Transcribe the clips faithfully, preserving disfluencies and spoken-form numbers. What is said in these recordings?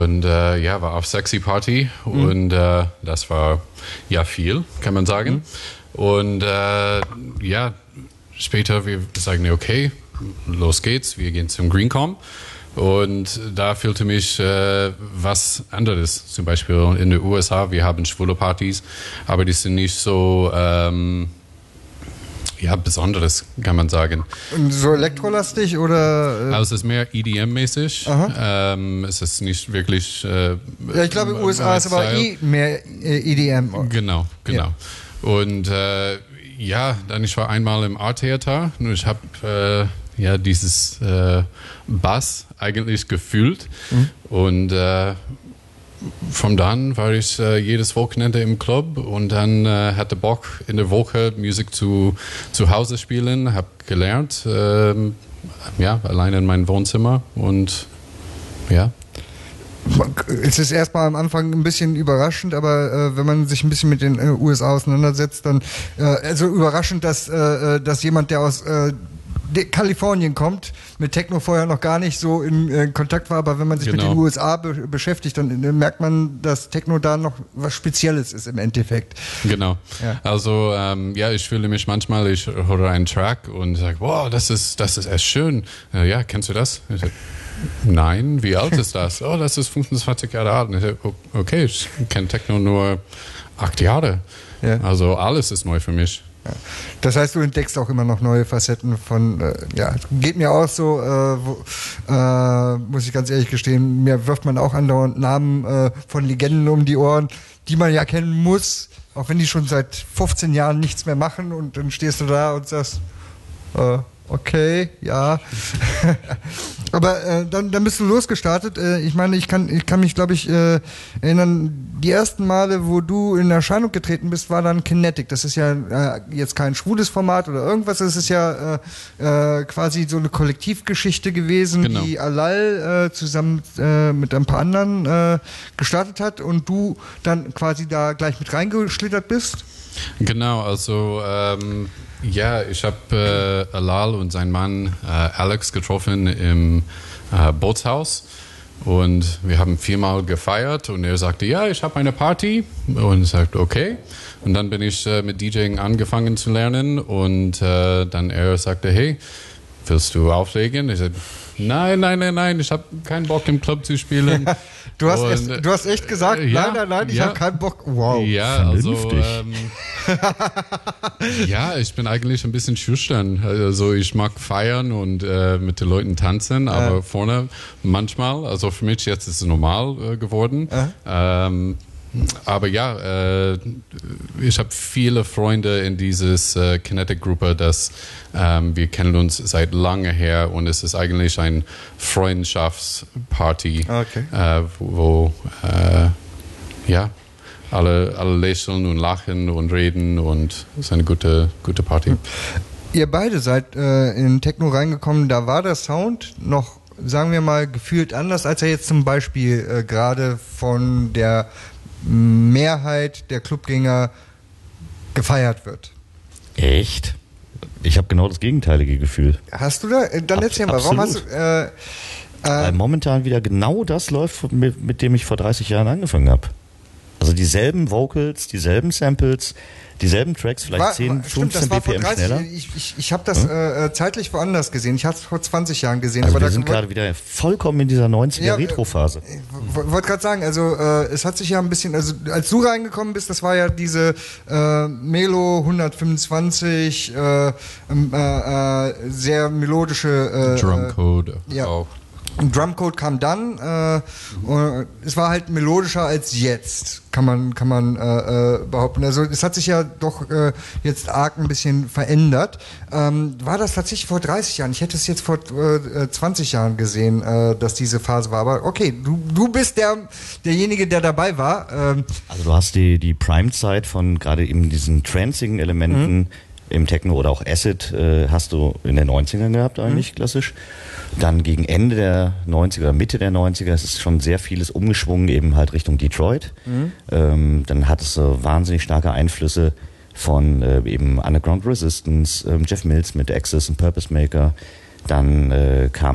Und äh, ja, war auf Sexy Party mhm. und äh, das war ja viel, kann man sagen. Mhm. Und äh, ja, später wir sagen, okay, los geht's, wir gehen zum Greencom. Und da fühlte mich äh, was anderes. Zum Beispiel in den U S A, wir haben schwule Partys, aber die sind nicht so ähm, ja, Besonderes, kann man sagen. Und so elektrolastig oder? Äh? Also es ist mehr E D M-mäßig. Ähm, es ist nicht wirklich. Äh, ja, ich glaube, in den U S A ist aber eh mehr E D M. Genau, genau. Ja. Und äh, ja, dann ich war einmal im Art Theater und ich habe äh, ja dieses äh, Bass eigentlich gefühlt mhm. und äh, von dann war ich äh, jedes Wochenende im Club und dann äh, hatte Bock in der Woche Musik zu, zu Hause spielen, habe gelernt, äh, ja, alleine in meinem Wohnzimmer und ja. Es ist erstmal am Anfang ein bisschen überraschend, aber äh, wenn man sich ein bisschen mit den äh, U S A auseinandersetzt, dann äh, also überraschend, dass, äh, dass jemand, der aus äh, Kalifornien kommt, mit Techno vorher noch gar nicht so in äh, Kontakt war, aber wenn man sich genau. mit den U S A be- beschäftigt, dann äh, merkt man, dass Techno da noch was Spezielles ist im Endeffekt. Genau. Ja. Also ähm, ja, ich fühle mich manchmal, ich höre einen Track und sage, wow, das ist, das ist echt schön. Äh, ja, kennst du das? Ich sag, nein, wie alt ist das? Oh, das ist fünfundzwanzig Jahre alt. Ich sag, okay, ich kenne Techno nur acht Jahre. Ja. Also alles ist neu für mich. Ja. Das heißt, du entdeckst auch immer noch neue Facetten von, äh, ja, geht mir auch so, äh, wo, äh, muss ich ganz ehrlich gestehen, mir wirft man auch andauernd Namen äh, von Legenden um die Ohren, die man ja kennen muss, auch wenn die schon seit fünfzehn Jahren nichts mehr machen und dann stehst du da und sagst, äh, okay, ja. Aber äh, dann, dann bist du losgestartet. Äh, ich meine, ich kann, ich kann mich, glaube ich, äh, erinnern, die ersten Male, wo du in Erscheinung getreten bist, war dann Kinetic. Das ist ja äh, jetzt kein schwules Format oder irgendwas. Das ist ja äh, äh, quasi so eine Kollektivgeschichte gewesen, genau. die Alal äh, zusammen äh, mit ein paar anderen äh, gestartet hat und du dann quasi da gleich mit reingeschlittert bist. Genau, also ähm ja, ich habe äh, Alal und seinen Mann äh, Alex getroffen im äh, Bootshaus und wir haben viermal gefeiert und er sagte, ja, ich habe eine Party und ich sagte, okay. Und dann bin ich äh, mit DJing angefangen zu lernen und äh, dann er sagte, hey, willst du auflegen? Ich sagte, nein, nein, nein, nein, ich habe keinen Bock im Club zu spielen. Du hast, und, echt, du hast echt gesagt, äh, ja, nein, nein, nein, ich ja, habe keinen Bock. Wow. Ja, also ähm, ja, ich bin eigentlich ein bisschen schüchtern. Also ich mag feiern und äh, mit den Leuten tanzen, aber äh. vorne manchmal, also für mich jetzt ist es normal äh, geworden. Äh. Ähm, aber ja, äh, ich habe viele Freunde in dieses äh, Kinetic-Gruppe, dass ähm, wir kennen uns seit lange her und es ist eigentlich ein Freundschaftsparty, okay. äh, wo, wo äh, ja, alle, alle lächeln und lachen und reden und es ist eine gute, gute Party. Ihr beide seid äh, in Techno reingekommen, da war der Sound noch, sagen wir mal, gefühlt anders, als er jetzt zum Beispiel äh, gerade von der Mehrheit der Clubgänger gefeiert wird. Echt? Ich habe genau das gegenteilige Gefühl. Hast du da? Dann Ab, erzähl mal, absolut. Warum hast du... Äh, äh, Weil momentan wieder genau das läuft, mit, mit dem ich vor dreißig Jahren angefangen habe. Also dieselben Vocals, dieselben Samples, dieselben Tracks, vielleicht war, zehn, stimmt, fünfzehn B P M schneller. Ich, ich, ich habe das hm? äh, zeitlich woanders gesehen. Ich habe es vor zwanzig Jahren gesehen. Also aber wir da sind gerade wieder vollkommen in dieser neunziger-Retro-Phase. Ja, ich wollte gerade sagen, also äh, es hat sich ja ein bisschen, also als du reingekommen bist, das war ja diese äh, Melo hundertfünfundzwanzig, äh, äh, äh, sehr melodische... Äh, Drumcode ja. auch. Und Drumcode kam dann, äh, und es war halt melodischer als jetzt, kann man, kann man äh, behaupten. Also es hat sich ja doch äh, jetzt arg ein bisschen verändert. Ähm, war das tatsächlich vor dreißig Jahren? Ich hätte es jetzt vor äh, zwanzig Jahren gesehen, äh, dass diese Phase war. Aber okay, du, du bist der, derjenige, der dabei war. Ähm. Also du hast die, die Prime-Zeit von gerade eben diesen Trancing-Elementen mhm. im Techno oder auch Acid äh, hast du in den neunzigern gehabt eigentlich, mhm. klassisch. Dann gegen Ende der neunziger, Mitte der neunziger, es ist schon sehr vieles umgeschwungen, eben halt Richtung Detroit. Mhm. Ähm, dann hat es so wahnsinnig starke Einflüsse von äh, eben Underground Resistance, ähm, Jeff Mills mit Axis und Purpose Maker. Dann äh, kam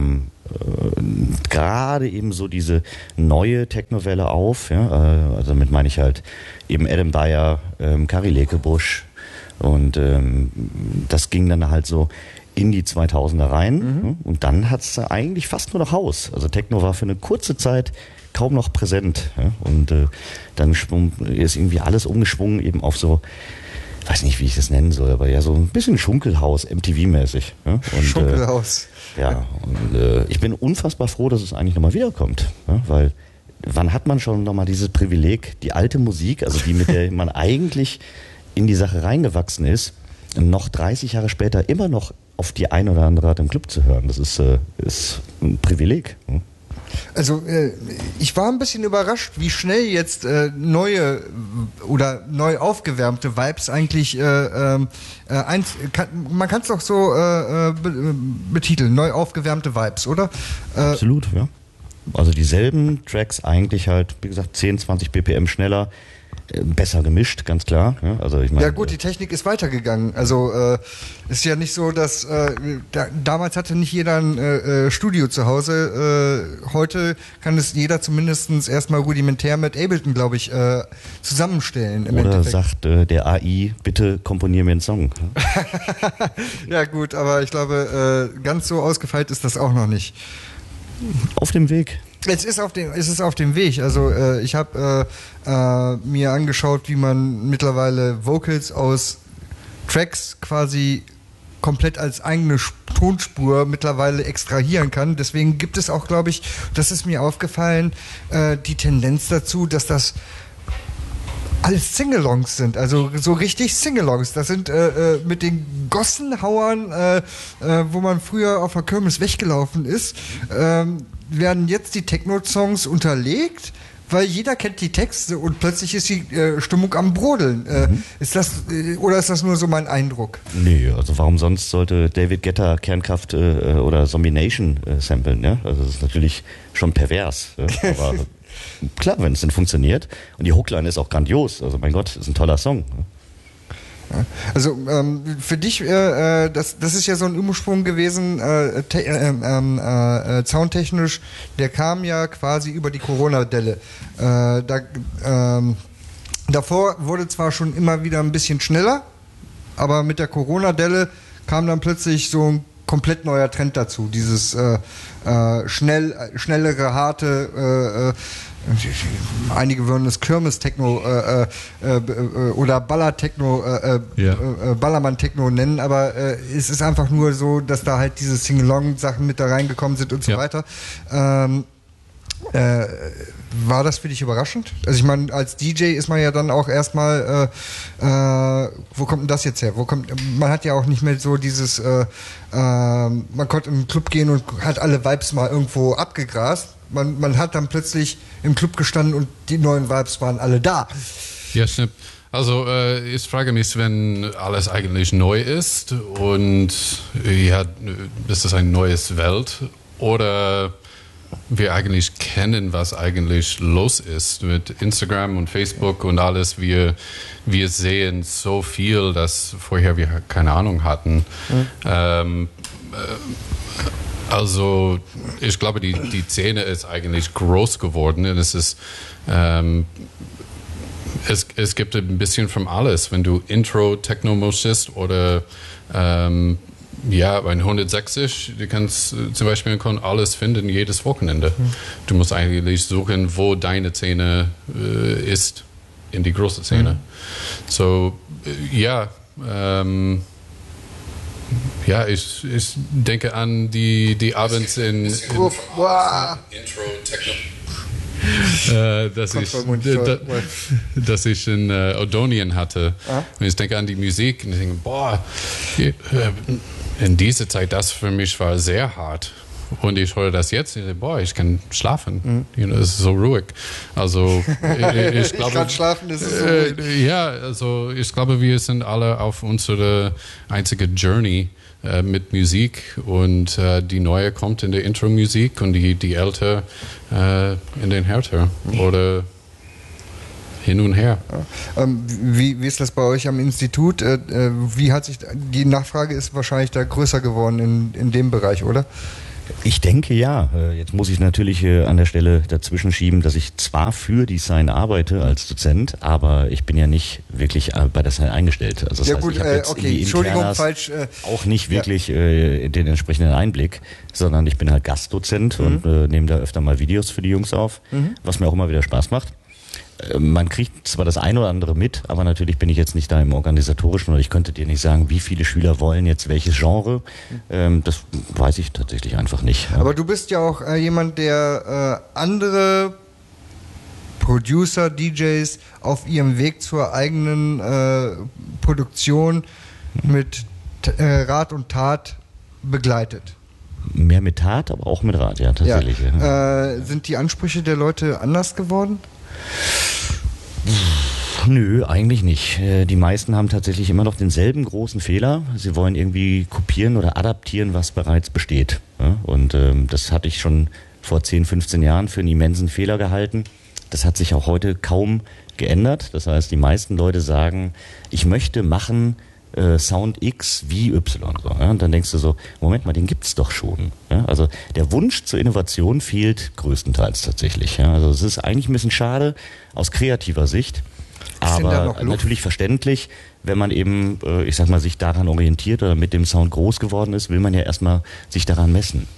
äh, gerade eben so diese neue Technowelle auf. Ja? Äh, also damit meine ich halt eben Adam Dyer, ähm, Kari Lekebusch und ähm, das ging dann halt so in die zweitausender rein mhm. und dann hat es eigentlich fast nur noch Haus. Also Techno war für eine kurze Zeit kaum noch präsent. Ja? Und äh, dann ist irgendwie alles umgeschwungen eben auf so, weiß nicht, wie ich das nennen soll, aber ja so ein bisschen Schunkelhaus, M T V-mäßig. Ja? Und, Schunkelhaus. Äh, ja, und äh, ich bin unfassbar froh, dass es eigentlich nochmal wiederkommt. Ja? Weil wann hat man schon nochmal dieses Privileg, die alte Musik, also die, mit der man eigentlich in die Sache reingewachsen ist, noch dreißig Jahre später immer noch auf die ein oder andere Art im Club zu hören. Das ist, äh, ist ein Privileg. Hm? Also äh, ich war ein bisschen überrascht, wie schnell jetzt äh, neue oder neu aufgewärmte Vibes eigentlich äh, äh, eins, kann, man kann es doch so äh, be, betiteln, neu aufgewärmte Vibes, oder? Äh, Absolut, ja. Also dieselben Tracks eigentlich halt, wie gesagt, zehn, zwanzig B P M schneller, besser gemischt, ganz klar. Ja, also ich meine, ja gut, die Technik ist weitergegangen. Also äh, ist ja nicht so, dass äh, da, damals hatte nicht jeder ein äh, Studio zu Hause. Äh, heute kann es jeder zumindest erstmal rudimentär mit Ableton, glaube ich, äh, zusammenstellen. Im Oder Endeffekt. sagt äh, der A I, bitte komponier mir einen Song. Ja gut, aber ich glaube, äh, ganz so ausgefeilt ist das auch noch nicht. Auf dem Weg. Es ist auf dem, es ist auf dem Weg. Also äh, ich habe äh, äh, mir angeschaut, wie man mittlerweile Vocals aus Tracks quasi komplett als eigene Tonspur mittlerweile extrahieren kann. Deswegen gibt es auch, glaube ich, das ist mir aufgefallen, äh, die Tendenz dazu, dass das alles Singalongs sind, also so richtig Singalongs. Das sind äh, äh, mit den Gossenhauern, äh, äh, wo man früher auf der Kirmes weggelaufen ist, ähm, werden jetzt die Techno-Songs unterlegt, weil jeder kennt die Texte und plötzlich ist die äh, Stimmung am Brodeln. Äh, mhm. Ist das, äh, oder ist das nur so mein Eindruck? Nee, also warum sonst sollte David Guetta Kernkraft äh, oder Zombie Nation äh, samplen, ja? Also das ist natürlich schon pervers, ja? Aber klar, wenn es denn funktioniert. Und die Hookline ist auch grandios. Also mein Gott, ist ein toller Song. Also ähm, für dich, äh, das, das ist ja so ein Umsprung gewesen, äh, te- äh, äh, äh, soundtechnisch, der kam ja quasi über die Corona-Delle. Äh, da, ähm, davor wurde zwar schon immer wieder ein bisschen schneller, aber mit der Corona-Delle kam dann plötzlich so ein komplett neuer Trend dazu. Dieses äh, äh, schnell, schnellere, harte, äh, äh, einige würden es Kirmes-Techno äh, äh, äh, oder Baller-Techno, äh, ja. äh, Ballermann-Techno nennen, aber äh, es ist einfach nur so, dass da halt diese Sing-Along-Sachen mit da reingekommen sind und so ja. weiter. Ähm, Äh, war das für dich überraschend? Also ich meine, als D J ist man ja dann auch erstmal, äh, äh, wo kommt denn das jetzt her? Wo kommt, man hat ja auch nicht mehr so dieses, äh, äh, man konnte in den Club gehen und hat alle Vibes mal irgendwo abgegrast. Man, man hat dann plötzlich im Club gestanden und die neuen Vibes waren alle da. Ja, stimmt. Also äh, ich frage mich, wenn alles eigentlich neu ist und ja, das ist ein neues Welt oder wir eigentlich kennen, was eigentlich los ist mit Instagram und Facebook und alles. Wir, wir sehen so viel, dass vorher wir keine Ahnung hatten. Mhm. Ähm, äh, also ich glaube, die, die Szene ist eigentlich groß geworden und es ist ähm, es, es gibt ein bisschen von alles. Wenn du Intro-Techno möchtest oder ähm, ja, bei hundertsechzig, du kannst zum Beispiel alles finden, jedes Wochenende. Mhm. Du musst eigentlich suchen, wo deine Szene äh, ist, in die große Szene. Mhm. So, äh, ja, ähm, ja, ich, ich denke an die, die Abends in, in oh, wow. Intro-Techno. Äh, dass, ich, da, dass ich in äh, Odonien hatte. Ah. Und ich denke an die Musik und ich denke, boah, äh, in dieser Zeit, das für mich war sehr hart. Und ich höre das jetzt, ich denke, boah, ich kann schlafen. Mhm. You know, es ist so ruhig. Also ich, ich glaube, ich kann schlafen, das ist so ruhig. Äh, ja, also ich glaube, wir sind alle auf unsere einzige Journey äh, mit Musik und äh, die neue kommt in der Intro-Musik und die, die ältere äh, in den härter oder hin und her. Ja. Ähm, wie, wie ist das bei euch am Institut? Äh, wie hat sich die Nachfrage ist wahrscheinlich da größer geworden in, in dem Bereich, oder? Ich denke ja. Jetzt muss ich natürlich an der Stelle dazwischen schieben, dass ich zwar für Design arbeite als Dozent, aber ich bin ja nicht wirklich bei Design eingestellt. Also das ja heißt, gut, ich habe jetzt äh, okay, in die Entschuldigung, Internas falsch. Äh, auch nicht wirklich ja. äh, den entsprechenden Einblick, sondern ich bin halt Gastdozent mhm. und äh, nehme da öfter mal Videos für die Jungs auf, mhm. was mir auch immer wieder Spaß macht. Man kriegt zwar das eine oder andere mit, aber natürlich bin ich jetzt nicht da im Organisatorischen und ich könnte dir nicht sagen, wie viele Schüler wollen jetzt welches Genre. Ähm, das weiß ich tatsächlich einfach nicht. Aber du bist ja auch äh, jemand, der äh, andere Producer, D Js auf ihrem Weg zur eigenen äh, Produktion mit äh, Rat und Tat begleitet. Mehr mit Tat, aber auch mit Rat, ja, tatsächlich. Ja. Ja. Äh, sind die Ansprüche der Leute anders geworden? Nö, eigentlich nicht. Die meisten haben tatsächlich immer noch denselben großen Fehler. Sie wollen irgendwie kopieren oder adaptieren, was bereits besteht. Und ähm, das hatte ich schon vor zehn, fünfzehn Jahren für einen immensen Fehler gehalten. Das hat sich auch heute kaum geändert. Das heißt, die meisten Leute sagen, ich möchte machen äh, Sound X wie Y. So, ja? Und dann denkst du so, Moment mal, den gibt's doch schon. Ja? Also der Wunsch zur Innovation fehlt größtenteils tatsächlich. Ja? Also es ist eigentlich ein bisschen schade aus kreativer Sicht. Aber natürlich verständlich, wenn man eben, äh, ich sag mal, sich daran orientiert oder mit dem Sound groß geworden ist, will man ja erstmal sich daran messen.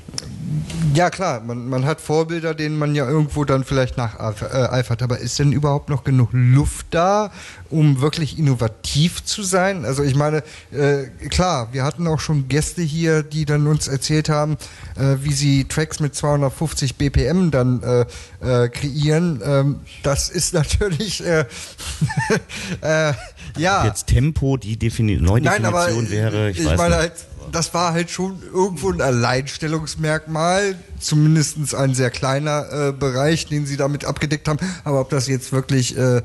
Ja klar, man, man hat Vorbilder, denen man ja irgendwo dann vielleicht nacheifert, aber ist denn überhaupt noch genug Luft da, um wirklich innovativ zu sein? Also ich meine, äh, klar, wir hatten auch schon Gäste hier, die dann uns erzählt haben, äh, wie sie Tracks mit zweihundertfünfzig B P M dann äh, äh, kreieren. Ähm, das ist natürlich äh, äh, ja. Jetzt Tempo die Defini- Neudefinition Nein, aber, wäre, ich, ich weiß meine nicht. halt, das war halt schon irgendwo ein Alleinstellungsmerkmal, zumindest ein sehr kleiner äh, Bereich, den sie damit abgedeckt haben. Aber ob das jetzt wirklich äh,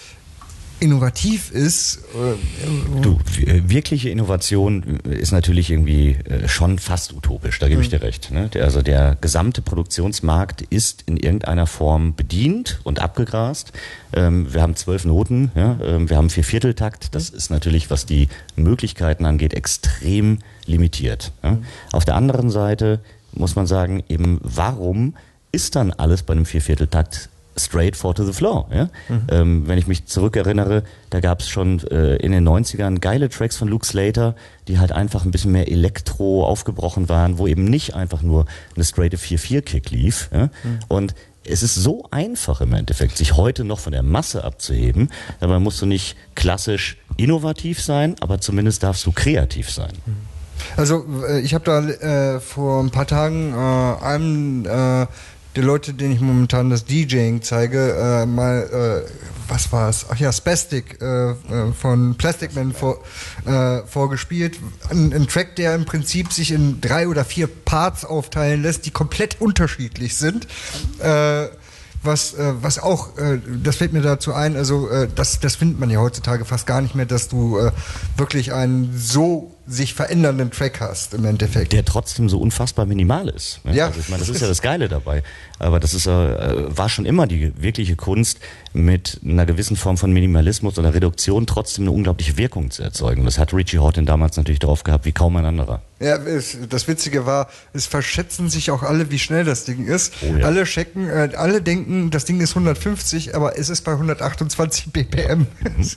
innovativ ist. Äh, du, wirkliche Innovation ist natürlich irgendwie äh, schon fast utopisch, da gebe ich dir recht. Ne? Der, also der gesamte Produktionsmarkt ist in irgendeiner Form bedient und abgegrast. Ähm, wir haben zwölf Noten, ja? ähm, wir haben Viervierteltakt. Das ist natürlich, was die Möglichkeiten angeht, extrem limitiert. Ja? Mhm. Auf der anderen Seite muss man sagen, eben warum ist dann alles bei einem Viervierteltakt straight four to the floor. Ja? Mhm. Ähm, wenn ich mich zurückerinnere, da gab es schon äh, in den neunzigern geile Tracks von Luke Slater, die halt einfach ein bisschen mehr Elektro aufgebrochen waren, wo eben nicht einfach nur eine straighte vier vier Kick lief. Ja? Mhm. Und es ist so einfach im Endeffekt, sich heute noch von der Masse abzuheben. Dabei musst du nicht klassisch innovativ sein, aber zumindest darfst du kreativ sein. Also ich habe da äh, vor ein paar Tagen äh, einem äh, der Leute, denen ich momentan das DJing zeige, äh, mal, äh, was war es? Ach ja, Spastic äh, von Plastic Man vor, äh, vorgespielt. Ein, ein Track, der im Prinzip sich in drei oder vier Parts aufteilen lässt, die komplett unterschiedlich sind. Äh, was, äh, was auch, äh, das fällt mir dazu ein, also äh, das, das findet man ja heutzutage fast gar nicht mehr, dass du äh, wirklich einen so sich verändernden Track hast im Endeffekt. Der trotzdem so unfassbar minimal ist. Ne? Ja. Also ich meine, das ist ja das Geile dabei. Aber das ist, äh, war schon immer die wirkliche Kunst, mit einer gewissen Form von Minimalismus oder Reduktion trotzdem eine unglaubliche Wirkung zu erzeugen. Das hat Richie Hawtin damals natürlich drauf gehabt, wie kaum ein anderer. Ja, es, das Witzige war, es verschätzen sich auch alle, wie schnell das Ding ist. Oh ja. Alle checken, äh, alle denken, das Ding ist hundertfünfzig, aber es ist bei hundertachtundzwanzig B P M.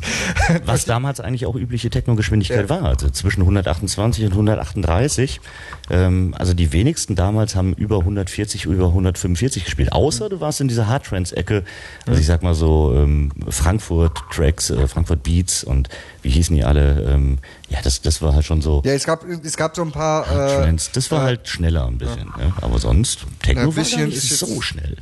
Was damals eigentlich auch übliche Technogeschwindigkeit ja. war, also zwischen hundertachtundzwanzig und hundertachtunddreißig. Ähm, also die wenigsten damals haben über hundertvierzig, über hundertfünfundvierzig gespielt, außer du warst in dieser Hardtrance-Ecke, also ich sag mal so ähm, Frankfurt-Tracks, äh, Frankfurt Beats und wie hießen die alle, ähm, ja, das, das war halt schon so. Ja, es gab, es gab so ein paar. Trends, das war äh, halt schneller ein bisschen, ja. Ja. Aber sonst, Techno ein war bisschen gar nicht ist so schnell.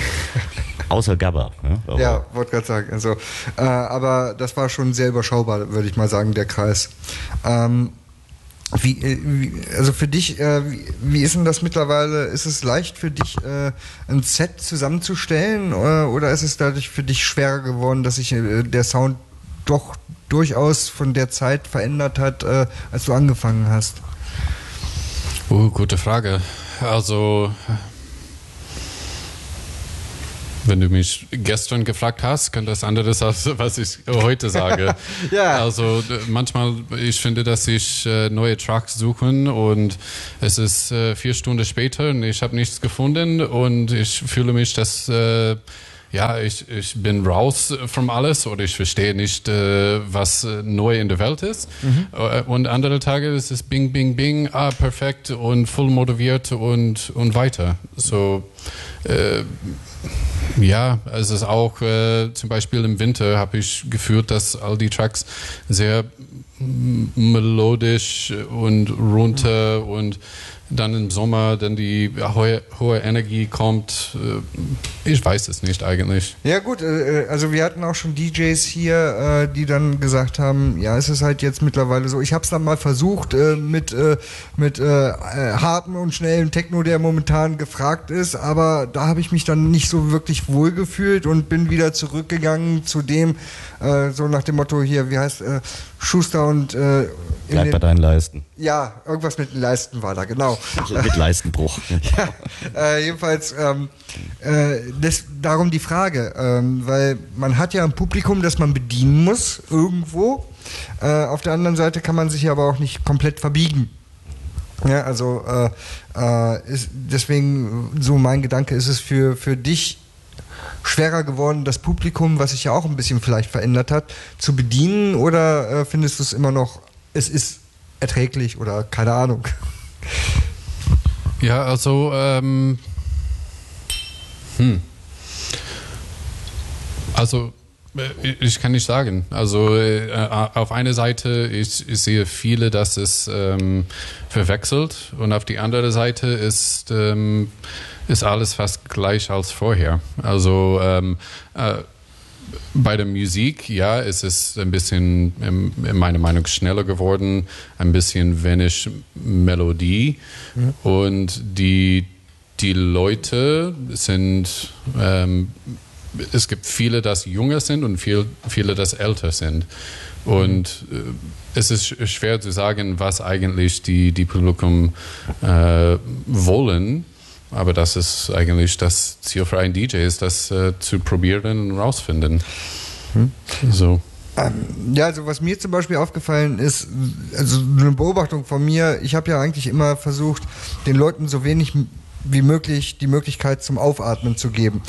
Außer Gabba. Ja, aber ja, wollte gerade sagen. Also, äh, aber das war schon sehr überschaubar, würde ich mal sagen, der Kreis. Ähm, wie, wie, also für dich, äh, wie, wie ist denn das mittlerweile? Ist es leicht für dich, äh, ein Set zusammenzustellen, oder, oder ist es dadurch für dich schwerer geworden, dass sich äh, der Sound doch durchaus von der Zeit verändert hat, äh, als du angefangen hast? Uh, gute Frage. Also Wenn du mich gestern gefragt hast, kann das anderes als was ich heute sage. Ja. Also manchmal, ich finde, dass ich äh, neue Tracks suchen und es ist äh, vier Stunden später und ich habe nichts gefunden und ich fühle mich, dass äh, ja, ich, ich bin raus von alles oder ich verstehe nicht, äh, was äh, neu in der Welt ist. Mhm. Äh, und andere Tage ist es bing, bing, bing, ah, perfekt und voll motiviert und, und weiter. So, äh, ja, es ist auch äh, zum Beispiel im Winter habe ich gefühlt, dass all die Tracks sehr m- melodisch und runter mhm. und dann im Sommer, dann die hohe, hohe Energie kommt. Ich weiß es nicht eigentlich. Ja gut, also wir hatten auch schon D Js hier, die dann gesagt haben, ja, es ist halt jetzt mittlerweile so. Ich habe es dann mal versucht mit, mit harten und schnellen Techno, der momentan gefragt ist, aber da habe ich mich dann nicht so wirklich wohl gefühlt und bin wieder zurückgegangen zu dem, so nach dem Motto hier, wie heißt Schuster und Bleib bei deinen Leisten. Ja, irgendwas mit den Leisten war da, genau. Also mit Leistenbruch. ja, äh, jedenfalls ähm, äh, das, darum die Frage, ähm, weil man hat ja ein Publikum, das man bedienen muss, irgendwo. Äh, auf der anderen Seite kann man sich aber auch nicht komplett verbiegen. Ja, also äh, äh, ist, deswegen, so mein Gedanke, ist es für, für dich schwerer geworden, das Publikum, was sich ja auch ein bisschen vielleicht verändert hat, zu bedienen, oder äh, findest du es immer noch, es ist erträglich oder keine Ahnung? Ja, also ähm, hm. also ich kann nicht sagen. Also äh, auf einer Seite, ich, ich sehe viele, dass es ähm, verwechselt, und auf die andere Seite ist, ähm, ist alles fast gleich als vorher. Also ähm, äh, bei der Musik, ja, es ist ein bisschen, in meiner Meinung, schneller geworden, ein bisschen wenig Melodie, mhm. und die, die Leute sind, ähm, es gibt viele, das jünger sind und viel, viele, das älter sind. Und äh, es ist schwer zu sagen, was eigentlich die, die Publikum äh, wollen. Aber das ist eigentlich das Ziel für einen D J, ist das äh, zu probieren und rausfinden. Hm? So. Ähm, ja, also was mir zum Beispiel aufgefallen ist, also eine Beobachtung von mir, ich habe ja eigentlich immer versucht, den Leuten so wenig wie möglich die Möglichkeit zum Aufatmen zu geben.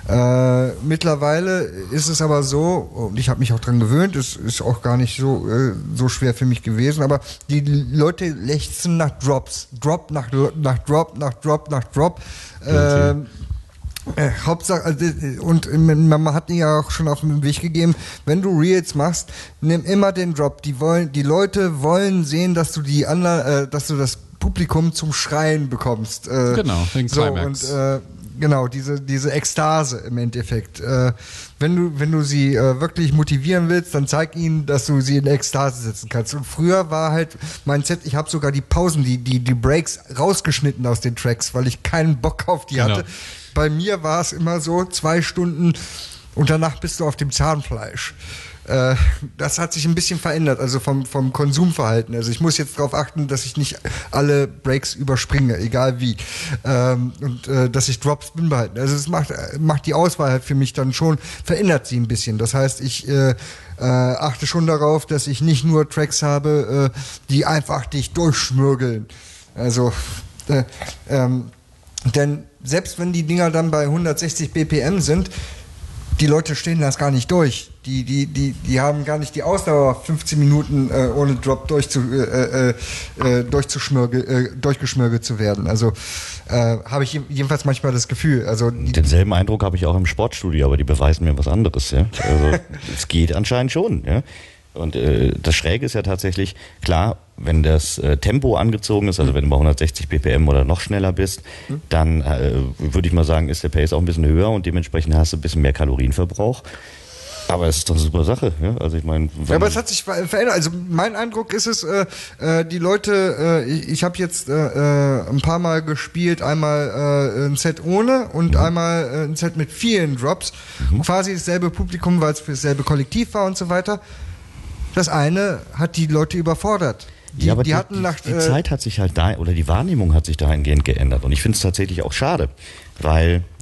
Äh, mittlerweile ist es aber so, und ich habe mich auch dran gewöhnt, es ist auch gar nicht so, äh, so schwer für mich gewesen, aber die Leute lechzen nach Drops. Drop nach, nach Drop, nach Drop, nach Drop. Äh, Äh, Hauptsache, also, und man hat mir ja auch schon auf den Weg gegeben, wenn du Reels machst, nimm immer den Drop. Die wollen, die Leute wollen sehen, dass du die anderen, äh, dass du das Publikum zum Schreien bekommst. Äh, genau, den Climax. So, und, äh, genau, diese, diese Ekstase im Endeffekt. Äh, wenn du, wenn du sie äh, wirklich motivieren willst, dann zeig ihnen, dass du sie in Ekstase setzen kannst. Und früher war halt mein Set, ich habe sogar die Pausen, die, die, die Breaks rausgeschnitten aus den Tracks, weil ich keinen Bock auf die genau. hatte. Bei mir war es immer so, zwei Stunden und danach bist du auf dem Zahnfleisch. Äh, das hat sich ein bisschen verändert, also vom, vom Konsumverhalten. Also ich muss jetzt darauf achten, dass ich nicht alle Breaks überspringe, egal wie. Ähm, und äh, dass ich Drops bin behalten. Also es macht, macht die Auswahl halt für mich dann schon, verändert sie ein bisschen. Das heißt, ich äh, äh, achte schon darauf, dass ich nicht nur Tracks habe, äh, die einfach dich durchschmürgeln. Also, äh, ähm, denn selbst wenn die Dinger dann bei hundertsechzig B P M sind, die Leute stehen das gar nicht durch. Die, die, die, die haben gar nicht die Ausdauer, fünfzehn Minuten äh, ohne Drop durchzu, äh, äh, durchzuschmürge, äh, durchgeschmürgelt zu werden. Also äh, habe ich jedenfalls manchmal das Gefühl. Also die, denselben Eindruck habe ich auch im Sportstudio, aber die beweisen mir was anderes. Ja? Also es geht anscheinend schon. Ja? Und äh, das Schräge ist ja tatsächlich, klar, wenn das äh, Tempo angezogen ist, also wenn du bei hundertsechzig B P M oder noch schneller bist, mhm. dann äh, würde ich mal sagen, ist der Pace auch ein bisschen höher und dementsprechend hast du ein bisschen mehr Kalorienverbrauch. Aber es ist doch eine super Sache. Ja? Also ich meine, ja, aber es hat sich verändert. Also mein Eindruck ist es, äh, äh, die Leute, äh, ich, ich habe jetzt äh, äh, ein paar Mal gespielt, einmal äh, ein Set ohne und mhm. einmal äh, ein Set mit vielen Drops. Mhm. Quasi dasselbe Publikum, weil es für dasselbe Kollektiv war und so weiter. Das eine hat die Leute überfordert. Die, ja, aber die, die, hatten nach, die, die Zeit hat sich halt da, oder die Wahrnehmung hat sich dahingehend geändert. Und ich finde es tatsächlich auch schade, weil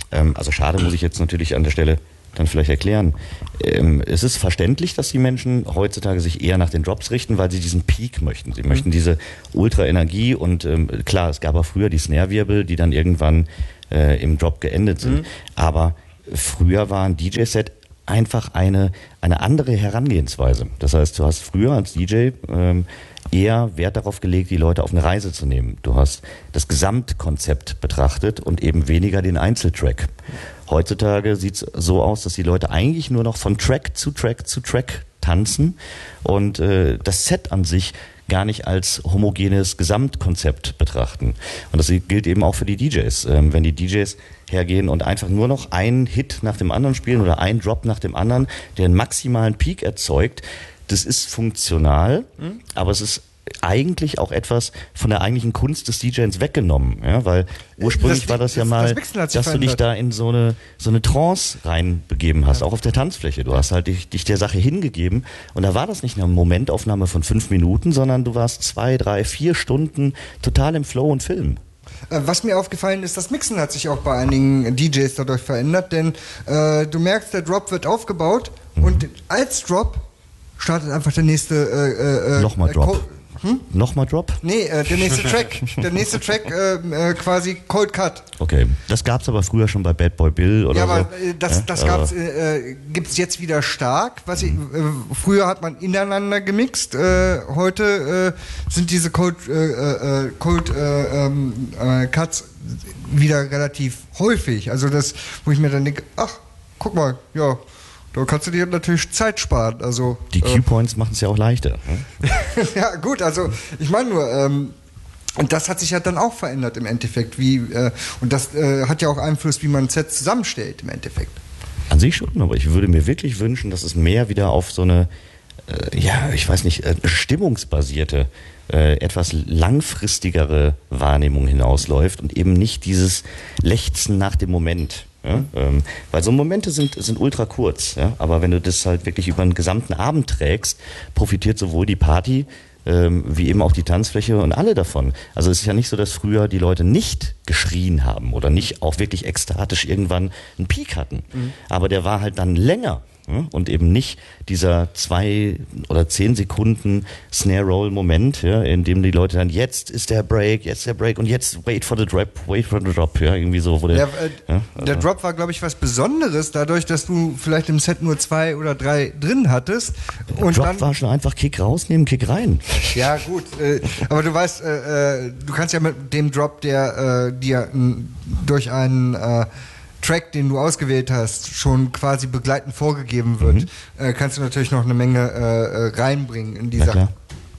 Ähm, also schade muss ich jetzt natürlich an der Stelle dann vielleicht erklären. Ähm, es ist verständlich, dass die Menschen heutzutage sich eher nach den Drops richten, weil sie diesen Peak möchten. Sie mhm. möchten diese Ultra-Energie und ähm, klar, es gab auch früher die Snare-Wirbel, die dann irgendwann äh, im Drop geendet sind. Mhm. Aber früher war ein D J-Set einfach eine, eine andere Herangehensweise. Das heißt, du hast früher als D J ähm, eher Wert darauf gelegt, die Leute auf eine Reise zu nehmen. Du hast das Gesamtkonzept betrachtet und eben weniger den Einzeltrack. Heutzutage sieht es so aus, dass die Leute eigentlich nur noch von Track zu Track zu Track tanzen und äh, das Set an sich gar nicht als homogenes Gesamtkonzept betrachten. Und das gilt eben auch für die D Js. Ähm, wenn die D Js hergehen und einfach nur noch einen Hit nach dem anderen spielen oder einen Drop nach dem anderen, der einen maximalen Peak erzeugt, das ist funktional, mhm. aber es ist eigentlich auch etwas von der eigentlichen Kunst des D Js weggenommen, ja, weil ursprünglich das, war das ja das, mal, das dass du dich da in so eine so eine Trance reinbegeben hast, ja. auch auf der Tanzfläche. Du hast halt dich, dich der Sache hingegeben und da war das nicht eine Momentaufnahme von fünf Minuten, sondern du warst zwei, drei, vier Stunden total im Flow und Film. Was mir aufgefallen ist, das Mixen hat sich auch bei einigen D Js dadurch verändert, denn äh, du merkst, der Drop wird aufgebaut mhm. und als Drop startet einfach der nächste äh, äh, Nochmal Drop. Co- Hm? Nochmal Drop? Nee, äh, der nächste Track. Der nächste Track äh, äh, quasi Cold Cut. Okay, das gab's aber früher schon bei Bad Boy Bill oder ja, aber so. Äh, das, das ja, gab's, äh, gibt's jetzt wieder stark. Was ich, äh, früher hat man ineinander gemixt. Äh, heute äh, sind diese Cold, äh, äh, Cold äh, äh, Cuts wieder relativ häufig. Also das, wo ich mir dann denke, ach, guck mal, ja. Da kannst du dir natürlich Zeit sparen. Also, die Q-Points äh, machen es ja auch leichter. Ne? Ja gut, also ich meine nur, ähm, und das hat sich ja dann auch verändert im Endeffekt. Wie, äh, und das äh, hat ja auch Einfluss, wie man ein Set zusammenstellt im Endeffekt. An sich schon, aber ich würde mir wirklich wünschen, dass es mehr wieder auf so eine, äh, ja, ich weiß nicht, äh, stimmungsbasierte, äh, etwas langfristigere Wahrnehmung hinausläuft und eben nicht dieses Lechzen nach dem Moment. Ja, ähm, weil so Momente sind, sind ultra kurz, ja, aber wenn du das halt wirklich über einen gesamten Abend trägst, profitiert sowohl die Party ähm, wie eben auch die Tanzfläche und alle davon. Also es ist ja nicht so, dass früher die Leute nicht geschrien haben oder nicht auch wirklich ekstatisch irgendwann einen Peak hatten, mhm. aber der war halt dann länger. Und eben nicht dieser zwei oder zehn Sekunden Snare-Roll-Moment, ja, in dem die Leute dann, jetzt ist der Break, jetzt der Break und jetzt wait for the drop, wait for the drop, ja, irgendwie so. Wo der, der, äh, ja, also der Drop war, glaube ich, was Besonderes, dadurch, dass du vielleicht im Set nur zwei oder drei drin hattest. Der und Drop dann, war schon einfach Kick rausnehmen, Kick rein. Ja, gut, äh, aber du weißt, äh, äh, du kannst ja mit dem Drop, der äh, dir n, durch einen äh, Track, den du ausgewählt hast, schon quasi begleitend vorgegeben wird, mhm. äh, kannst du natürlich noch eine Menge äh, reinbringen in die Sache.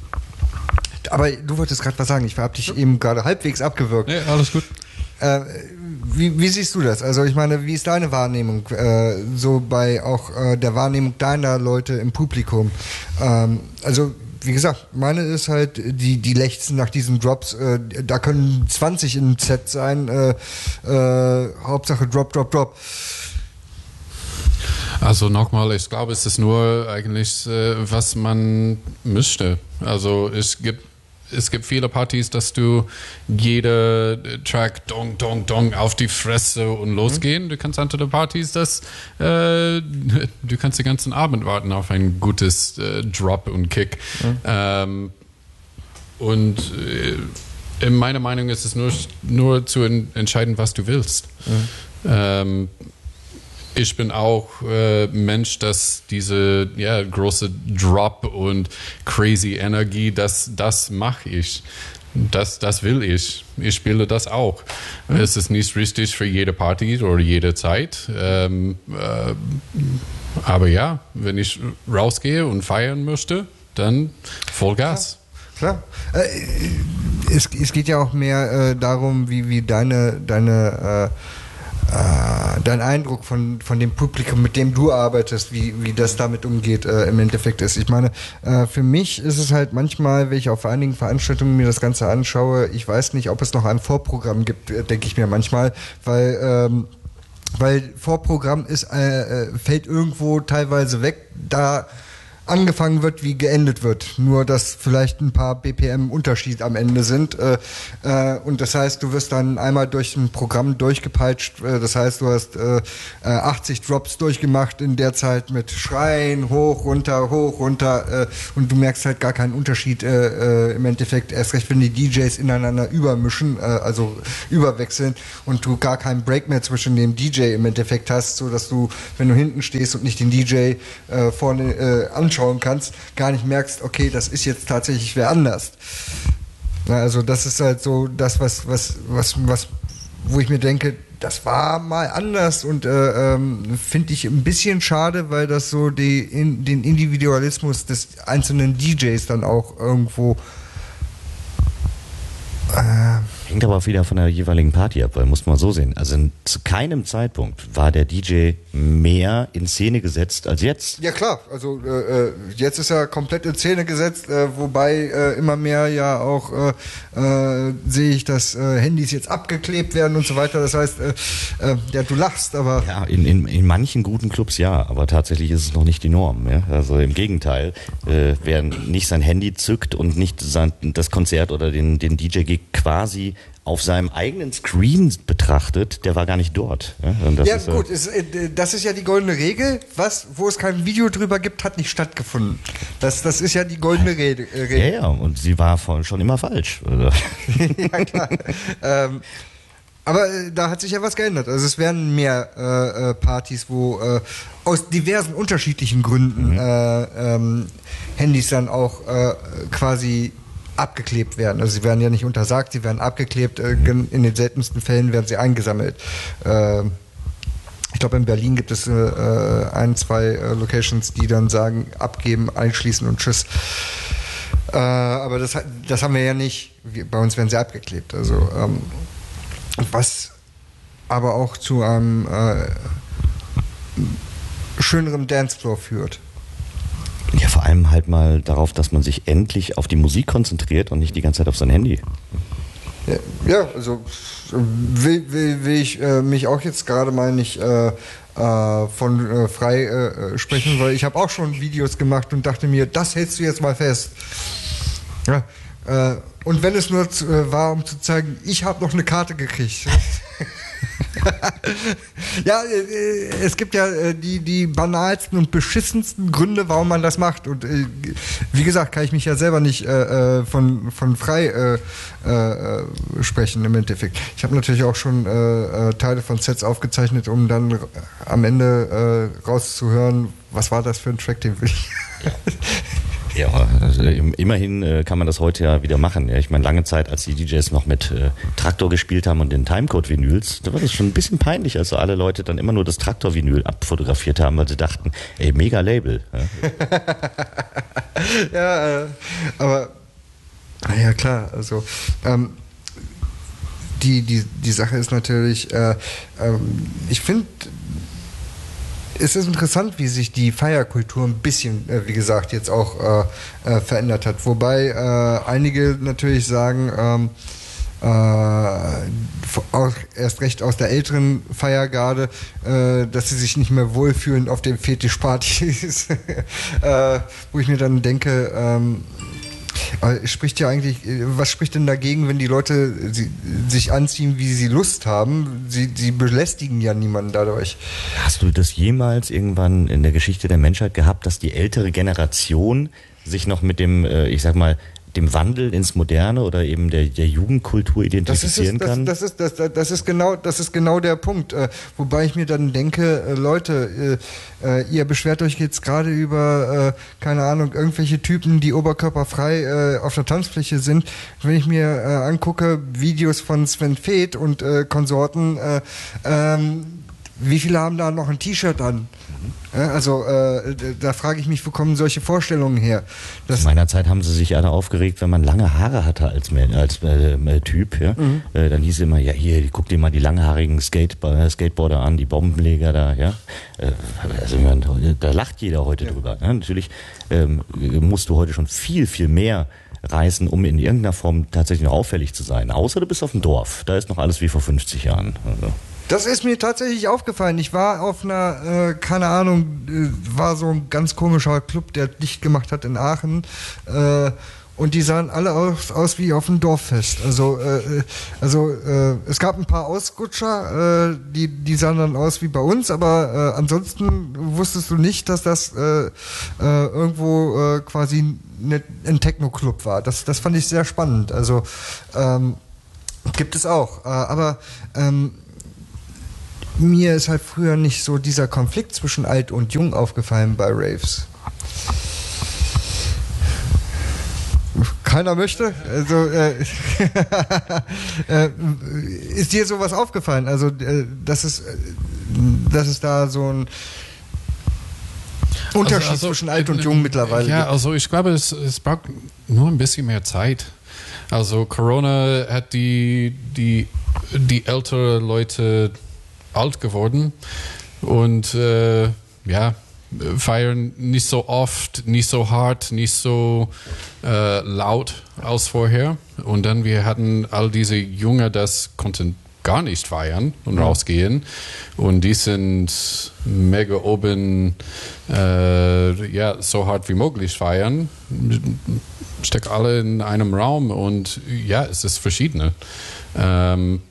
Aber du wolltest gerade was sagen, ich habe dich eben gerade halbwegs abgewürgt. Ja, alles gut. Äh, wie, wie siehst du das? Also ich meine, wie ist deine Wahrnehmung, äh, so bei auch äh, der Wahrnehmung deiner Leute im Publikum? Ähm, also wie gesagt, meine ist halt, die, die lechzen nach diesen Drops, äh, da können zwanzig im Set sein, äh, äh, Hauptsache Drop, Drop, Drop. Also nochmal, ich glaube, es ist nur eigentlich, äh, was man möchte. Also es gibt Es gibt viele Partys, dass du jede Track dong, dong, dong auf die Fresse und losgehen. Mhm. Du kannst andere Partys, dass äh, du kannst den ganzen Abend warten auf ein gutes äh, Drop und Kick. Mhm. Ähm, und äh, in meiner Meinung ist es nur, nur zu en- entscheiden, was du willst. Mhm. Ähm, Ich bin auch äh, Mensch, dass diese ja, große Drop und crazy Energie, das, das mache ich. Das, das will ich. Ich spiele das auch. Mhm. Es ist nicht richtig für jede Party oder jede Zeit. Ähm, äh, aber ja, wenn ich rausgehe und feiern möchte, dann Vollgas. Klar. Klar. Äh, es, es geht ja auch mehr äh, darum, wie, wie deine, deine äh, Uh, dein Eindruck von, von dem Publikum, mit dem du arbeitest, wie, wie das damit umgeht, äh, im Endeffekt ist. Ich meine, äh, für mich ist es halt manchmal, wenn ich auf einigen Veranstaltungen mir das Ganze anschaue, ich weiß nicht, ob es noch ein Vorprogramm gibt, äh, denke ich mir manchmal, weil ähm, weil Vorprogramm ist, äh, fällt irgendwo teilweise weg, da angefangen wird, wie geendet wird. Nur, dass vielleicht ein paar B P M Unterschied am Ende sind. Äh, äh, und das heißt, du wirst dann einmal durch ein Programm durchgepeitscht. Äh, das heißt, du hast äh, achtzig Drops durchgemacht in der Zeit mit Schreien, hoch, runter, hoch, runter. Äh, und du merkst halt gar keinen Unterschied äh, äh, im Endeffekt. Erst recht, wenn die D Js ineinander übermischen, äh, also überwechseln und du gar keinen Break mehr zwischen dem D J im Endeffekt hast, so dass du, wenn du hinten stehst und nicht den D J äh, vorne äh, anschauen kannst, gar nicht merkst, okay, das ist jetzt tatsächlich wer anders. Ja, also das ist halt so das, was, was, was, was, wo ich mir denke, das war mal anders und äh, ähm, finde ich ein bisschen schade, weil das so die, in, den Individualismus des einzelnen D Js dann auch irgendwo äh, hängt aber auch wieder von der jeweiligen Party ab, weil muss man so sehen. Also zu keinem Zeitpunkt war der D J mehr in Szene gesetzt als jetzt. Ja klar, also äh, jetzt ist er komplett in Szene gesetzt, äh, wobei äh, immer mehr ja auch äh, äh, sehe ich, dass äh, Handys jetzt abgeklebt werden und so weiter. Das heißt, äh, äh, ja, du lachst, aber... Ja, in, in, in manchen guten Clubs ja, aber tatsächlich ist es noch nicht die Norm. Ja? Also im Gegenteil, äh, wer nicht sein Handy zückt und nicht sein, das Konzert oder den, den D J-Gig quasi auf seinem eigenen Screen betrachtet, der war gar nicht dort. Ja, und das ja ist, gut, äh, ist, äh, das ist ja die goldene Regel. Was, wo es kein Video drüber gibt, hat nicht stattgefunden. Das, das ist ja die goldene Rede, äh, Regel. Ja, ja, und sie war von, schon immer falsch. Ja, klar. ähm, aber äh, da hat sich ja was geändert. Also es werden mehr äh, äh, Partys, wo äh, aus diversen unterschiedlichen Gründen mhm. äh, ähm, Handys dann auch äh, quasi abgeklebt werden. Also sie werden ja nicht untersagt, sie werden abgeklebt. In den seltensten Fällen werden sie eingesammelt. Ich glaube, in Berlin gibt es ein, zwei Locations, die dann sagen, abgeben, einschließen und tschüss. Aber das, das haben wir ja nicht. Bei uns werden sie abgeklebt. Also was aber auch zu einem schöneren Dancefloor führt. Ja, vor allem halt mal darauf, dass man sich endlich auf die Musik konzentriert und nicht die ganze Zeit auf sein Handy. Ja, ja also will, will, will ich äh, mich auch jetzt gerade mal nicht äh, äh, von äh, frei äh, sprechen, weil ich habe auch schon Videos gemacht und dachte mir, das hältst du jetzt mal fest. Ja, äh, und wenn es nur zu, äh, war, um zu zeigen, ich habe noch eine Karte gekriegt. Ja, äh, es gibt ja äh, die, die banalsten und beschissensten Gründe, warum man das macht. Und äh, wie gesagt, kann ich mich ja selber nicht äh, von, von frei äh, äh, sprechen im Endeffekt. Ich habe natürlich auch schon äh, Teile von Sets aufgezeichnet, um dann r- am Ende äh, rauszuhören, was war das für ein Track, den will ich. Ja, also immerhin äh, kann man das heute ja wieder machen. Ja. Ich meine, lange Zeit, als die D Js noch mit äh, Traktor gespielt haben und den Timecode-Vinyls, da war das schon ein bisschen peinlich, als so alle Leute dann immer nur das Traktor-Vinyl abfotografiert haben, weil sie dachten, ey, mega Label. Ja, ja äh, aber ja klar, also ähm, die, die, die Sache ist natürlich, äh, ähm, ich finde, es ist interessant, wie sich die Feierkultur ein bisschen, äh, wie gesagt, jetzt auch äh, äh, verändert hat. Wobei äh, einige natürlich sagen, ähm, äh, auch erst recht aus der älteren Feiergarde, äh, dass sie sich nicht mehr wohlfühlen auf den Fetischpartys. äh, wo ich mir dann denke, ähm, aber spricht ja eigentlich, was spricht denn dagegen, wenn die Leute sie, sich anziehen, wie sie Lust haben? Sie, sie belästigen ja niemanden dadurch. Hast du das jemals irgendwann in der Geschichte der Menschheit gehabt, dass die ältere Generation sich noch mit dem, ich sag mal, dem Wandel ins Moderne oder eben der, der Jugendkultur identifizieren das ist, kann? Das, das, ist, das, das, ist genau, das ist genau der Punkt. Äh, wobei ich mir dann denke, äh, Leute, äh, ihr beschwert euch jetzt gerade über, äh, keine Ahnung, irgendwelche Typen, die oberkörperfrei äh, auf der Tanzfläche sind. Wenn ich mir äh, angucke, Videos von Sven Feth und äh, Konsorten, äh, ähm, wie viele haben da noch ein T-Shirt an? Ja, also äh, da frage ich mich, wo kommen solche Vorstellungen her? Das Zu meiner Zeit haben sie sich alle aufgeregt, wenn man lange Haare hatte als, als äh, Typ. Ja? Mhm. Äh, dann hieß es immer, ja hier, guck dir mal die langhaarigen Skate Skateboarder an, die Bombenleger da. Ja? Äh, also, da lacht jeder heute ja. drüber. Ja? Natürlich ähm, musst du heute schon viel, viel mehr reißen, um in irgendeiner Form tatsächlich noch auffällig zu sein. Außer du bist auf dem Dorf. Da ist noch alles wie vor fünfzig Jahren. Also. Das ist mir tatsächlich aufgefallen. Ich war auf einer, äh, keine Ahnung, äh, war so ein ganz komischer Club, der dicht gemacht hat in Aachen. Äh, und die sahen alle aus, aus wie auf einem Dorffest. Also, äh, also äh, es gab ein paar Ausrutscher, äh, die, die sahen dann aus wie bei uns, aber äh, ansonsten wusstest du nicht, dass das äh, äh, irgendwo äh, quasi ne, ein Techno-Club war. Das, das fand ich sehr spannend. Also ähm, gibt es auch. Äh, aber ähm, mir ist halt früher nicht so dieser Konflikt zwischen alt und jung aufgefallen bei Raves. Keiner möchte? Also, äh, äh, ist dir sowas aufgefallen? Also, äh, dass es, äh, dass es da so ein Unterschied also, also, zwischen alt und jung mittlerweile ja, gibt? Also ich glaube, es, es braucht nur ein bisschen mehr Zeit. Also Corona hat die, die, die ältere Leute alt geworden und äh, ja, feiern nicht so oft, nicht so hart, nicht so äh, laut als vorher. Und dann wir hatten all diese Junge, das konnten gar nicht feiern und ja. rausgehen. Und die sind mega oben, äh, ja, so hart wie möglich feiern. Steck alle in einem Raum und ja, es ist verschiedene. Ähm,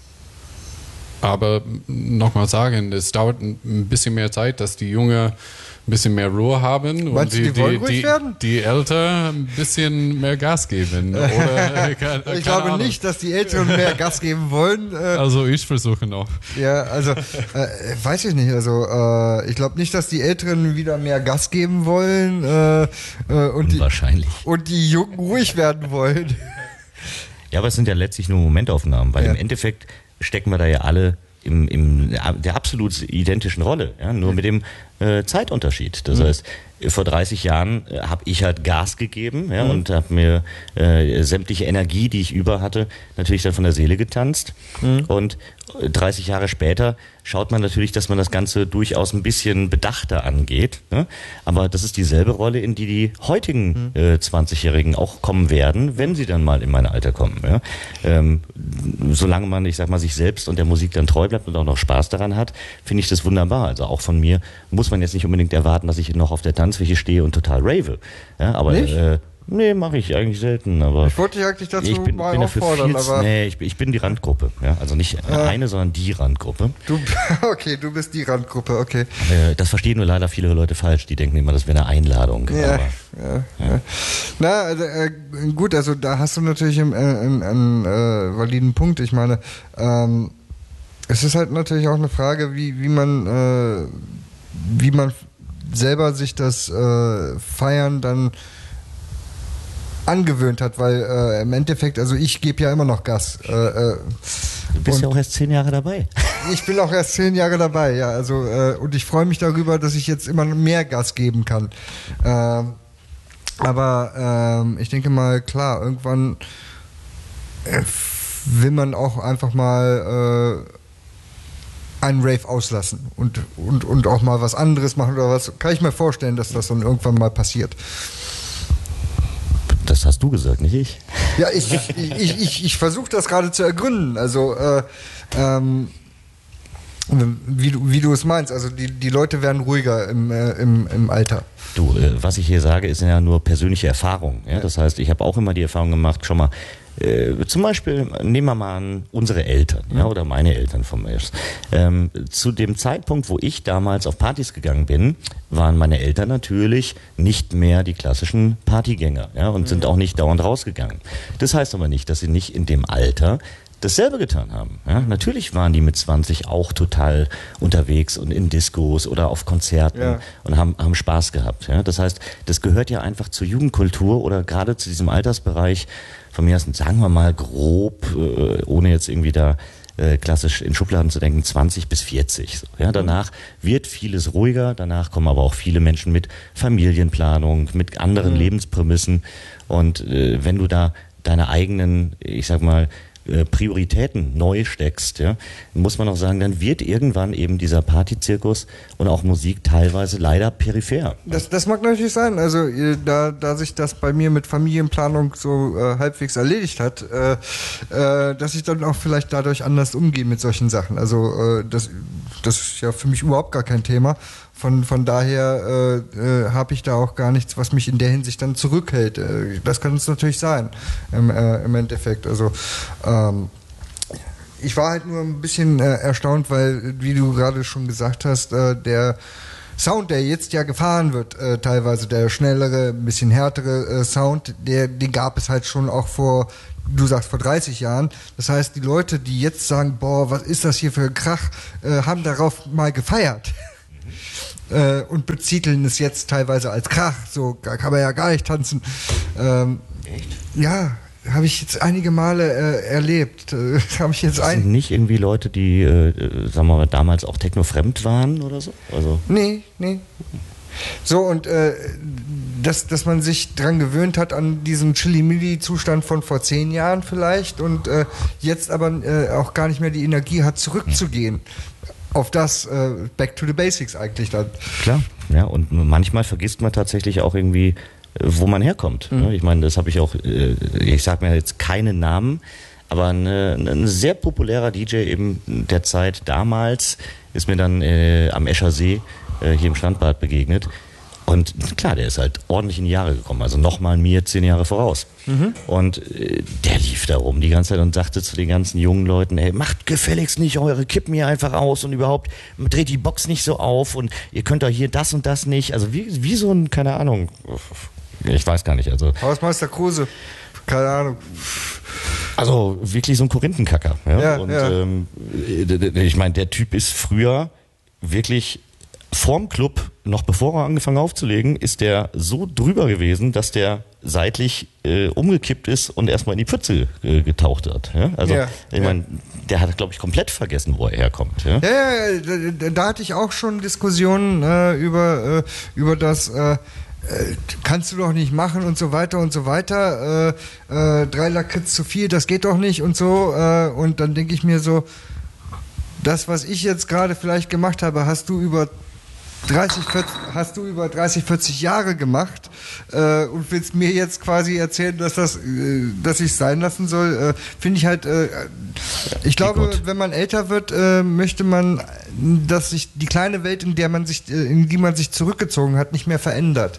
Aber nochmal sagen, es dauert ein bisschen mehr Zeit, dass die Jungen ein bisschen mehr Ruhe haben. Meinst und die, du, die wollen ruhig die, werden? Die Älteren ein bisschen mehr Gas geben. Oder, keine, ich glaube Ahnung. nicht, dass die Älteren mehr Gas geben wollen. Also ich versuche noch. Ja, also äh, weiß ich nicht. Also äh, ich glaube nicht, dass die Älteren wieder mehr Gas geben wollen äh, äh, und, die, und die Jungen ruhig werden wollen. Ja, aber es sind ja letztlich nur Momentaufnahmen, weil ja. im Endeffekt stecken wir da ja alle im, im der absolut identischen Rolle, ja, nur mit dem äh, Zeitunterschied. Das mhm. heißt, vor dreißig Jahren äh, habe ich halt Gas gegeben, ja, mhm. und habe mir äh, sämtliche Energie, die ich über hatte, natürlich dann von der Seele getanzt. Mhm. Und dreißig Jahre später schaut man natürlich, dass man das Ganze durchaus ein bisschen bedachter angeht. Ne? Aber das ist dieselbe Rolle, in die die heutigen äh, zwanzigjährigen auch kommen werden, wenn sie dann mal in mein Alter kommen. Ja? Ähm, solange man, ich sag mal, sich selbst und der Musik dann treu bleibt und auch noch Spaß daran hat, finde ich das wunderbar. Also auch von mir muss man jetzt nicht unbedingt erwarten, dass ich noch auf der Tanzfläche stehe und total rave. Ja, aber nicht? Äh, Nee, mache ich eigentlich selten, aber ich wollte dich eigentlich dazu ich bin, mal bin auffordern, viel, aber nee, ich, ich bin die Randgruppe, ja, also nicht äh, eine, sondern die Randgruppe. Du, okay, du bist die Randgruppe, okay. Äh, das verstehen nur leider viele Leute falsch, die denken immer, das wäre eine Einladung. Ja, aber, ja, ja. ja. Na, also, äh, gut, also da hast du natürlich einen, einen, einen äh, validen Punkt. Ich meine, ähm, es ist halt natürlich auch eine Frage, wie, wie man, äh, wie man selber sich das äh, Feiern dann angewöhnt hat, weil äh, im Endeffekt, also ich gebe ja immer noch Gas. Äh, äh, du bist ja auch erst zehn Jahre dabei. Ich bin auch erst zehn Jahre dabei, ja. Also äh, und ich freue mich darüber, dass ich jetzt immer mehr Gas geben kann. Äh, aber äh, ich denke mal, klar, irgendwann äh, will man auch einfach mal äh, einen Rave auslassen und, und, und auch mal was anderes machen oder was. Kann ich mir vorstellen, dass das dann irgendwann mal passiert. Das hast du gesagt, nicht ich. Ja, ich, ich, ich, ich, ich versuche das gerade zu ergründen. Also, äh, ähm, wie, du, wie du es meinst. Also, die, die Leute werden ruhiger im, äh, im, im Alter. Du, äh, was ich hier sage, ist ja nur persönliche Erfahrung. Ja? Das heißt, ich habe auch immer die Erfahrung gemacht, schon mal, Äh, zum Beispiel, nehmen wir mal an, unsere Eltern, ja, oder meine Eltern von mir. Ähm, zu dem Zeitpunkt, wo ich damals auf Partys gegangen bin, waren meine Eltern natürlich nicht mehr die klassischen Partygänger, ja, und sind auch nicht dauernd rausgegangen. Das heißt aber nicht, dass sie nicht in dem Alter dasselbe getan haben. Ja, natürlich waren die mit zwanzig auch total unterwegs und in Discos oder auf Konzerten, ja, und haben, haben Spaß gehabt. Ja, das heißt, das gehört ja einfach zur Jugendkultur oder gerade zu diesem Altersbereich, von mir aus, sagen wir mal grob, äh, ohne jetzt irgendwie da äh, klassisch in Schubladen zu denken, zwanzig bis vierzig. So. Ja, danach wird vieles ruhiger, danach kommen aber auch viele Menschen mit Familienplanung, mit anderen mhm. Lebensprämissen. Und äh, wenn du da deine eigenen, ich sag mal, äh, Prioritäten neu steckst, ja, muss man auch sagen, dann wird irgendwann eben dieser Partyzirkus und auch Musik teilweise leider peripher. Das, das mag natürlich sein. Also äh, da, da sich das bei mir mit Familienplanung so äh, halbwegs erledigt hat, äh, äh, dass ich dann auch vielleicht dadurch anders umgehe mit solchen Sachen. Also äh, das, das ist ja für mich überhaupt gar kein Thema. Von, von daher äh, äh, habe ich da auch gar nichts, was mich in der Hinsicht dann zurückhält. Äh, das kann es natürlich sein, im, äh, im Endeffekt. Also ähm, ich war halt nur ein bisschen äh, erstaunt, weil, wie du gerade schon gesagt hast, äh, der Sound, der jetzt ja gefahren wird, äh, teilweise der schnellere, ein bisschen härtere äh, Sound, der, den gab es halt schon auch vor, du sagst vor dreißig Jahren. Das heißt, die Leute, die jetzt sagen, boah, was ist das hier für ein Krach, äh, haben darauf mal gefeiert. Äh, und beziteln es jetzt teilweise als Krach. So da kann man ja gar nicht tanzen. Ähm, Echt? Ja, habe ich jetzt einige Male äh, erlebt. Äh, habe ich jetzt das ein sind nicht irgendwie Leute, die, äh, sagen wir mal, damals auch technofremd waren oder so? Also Nee, nee. So, und äh, dass, dass man sich dran gewöhnt hat an diesen Chili-Milli-Zustand von vor zehn Jahren vielleicht und äh, jetzt aber äh, auch gar nicht mehr die Energie hat, zurückzugehen. Auf das äh, Back to the Basics eigentlich dann. klar, ja, und manchmal vergisst man tatsächlich auch irgendwie, äh, wo man herkommt. Mhm. Ich meine, das habe ich auch, äh, ich sage mir jetzt keinen Namen, aber eine, ein sehr populärer D J eben der Zeit damals ist mir dann äh, am Escher See äh, hier im Strandbad begegnet. Und klar, der ist halt ordentlich in die Jahre gekommen, also nochmal mir zehn Jahre voraus. Mhm. Und äh, der lief da rum die ganze Zeit und sagte zu den ganzen jungen Leuten, ey, macht gefälligst nicht eure Kippen hier einfach aus und überhaupt dreht die Box nicht so auf und ihr könnt doch hier das und das nicht. Also wie, wie so ein, keine Ahnung, ich weiß gar nicht. Also Hausmeister Kruse, keine Ahnung. Also wirklich so ein Korinthenkacker. Ja? Ja, und ja. Ähm, ich meine, der Typ ist früher wirklich vorm Club, noch bevor er angefangen aufzulegen, ist der so drüber gewesen, dass der seitlich äh, umgekippt ist und erstmal in die Pfütze äh, getaucht hat. Ja? Also Ja, ich meine, der hat, glaube ich, komplett vergessen, wo er herkommt. Ja, Ja, ja, da, da hatte ich auch schon Diskussionen äh, über, äh, über das äh, äh, kannst du doch nicht machen und so weiter und so weiter. Äh, äh, drei Lakritz zu viel, das geht doch nicht und so. Äh, und dann denke ich mir so, das, was ich jetzt gerade vielleicht gemacht habe, hast du über dreißig, vierzig, hast du über dreißig, vierzig Jahre gemacht äh, und willst mir jetzt quasi erzählen, dass das, äh, dass ich es sein lassen soll, äh, finde ich halt, äh, ich glaube, gut. wenn man älter wird, äh, möchte man, dass sich die kleine Welt, in der man sich, äh, in die man sich zurückgezogen hat, nicht mehr verändert.